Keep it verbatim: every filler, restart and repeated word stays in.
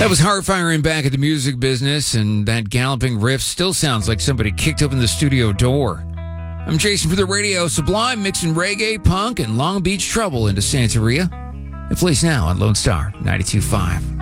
That was heart-firing back at the music business, and that galloping riff still sounds like somebody kicked open the studio door. I'm Jason for the Radio Sublime, mixing reggae, punk, and Long Beach trouble into Santeria. It plays now on Lone Star ninety-two point five.